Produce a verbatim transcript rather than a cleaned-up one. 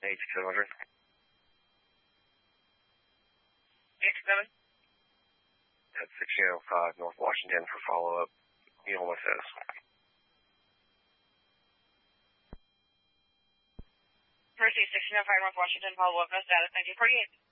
eight seven hundred. eight seven? That's sixteen oh five North Washington for follow-up. Neil West. Mercy, sixteen oh five North Washington, follow-up, no status, nineteen forty-eight.